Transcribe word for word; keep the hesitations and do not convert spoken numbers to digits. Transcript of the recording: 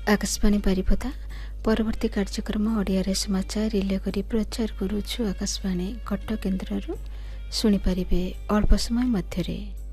आकाशवाणी बारिपदा परवर्ती कार्यक्रम ओडिया समाचार रिले करी प्रचार करुछु। आकाशवाणी कटक केन्द्रରୁ ଶୁଣିପାରିବେ ଅଳ୍ପ ସମୟ ମଧ୍ୟରେ।